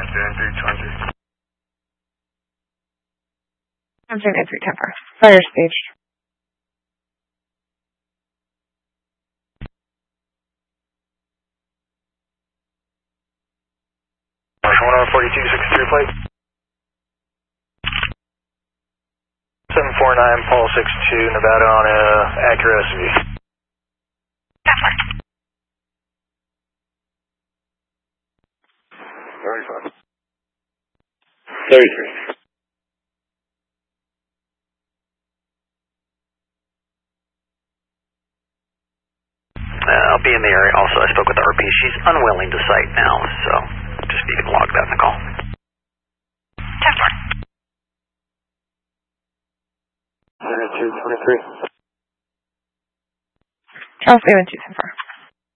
I'm saying 310 fire stage. Marshall 14263 plate. 749 Paul 62 Nevada on a Acura SUV. Very fine. 33. I'll be in the area also. I spoke with the RP. She's unwilling to cite now, so just you can log that in the call. 223. Charles 210